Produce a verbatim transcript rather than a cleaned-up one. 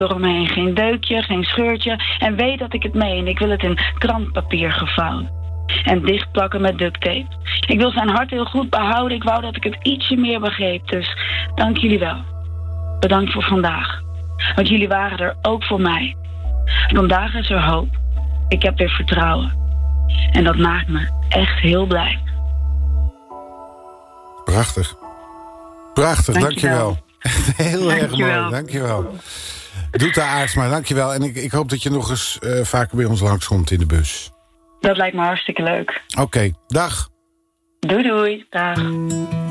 eromheen. Geen deukje, geen scheurtje. En weet dat ik het meen. Ik wil het in krantpapier gevouwen. En dichtplakken met duct tape. Ik wil zijn hart heel goed behouden. Ik wou dat ik het ietsje meer begreep. Dus dank jullie wel. Bedankt voor vandaag. Want jullie waren er ook voor mij. Vandaag is er hoop. Ik heb weer vertrouwen. En dat maakt me echt heel blij. Prachtig. Prachtig, dankjewel. Dankjewel. Heel Dankjewel. erg mooi, dankjewel. Doeta Aartsma, dankjewel. En ik, ik hoop dat je nog eens uh, vaker bij ons langskomt in de bus. Dat lijkt me hartstikke leuk. Oké, okay, dag. Doei doei, dag.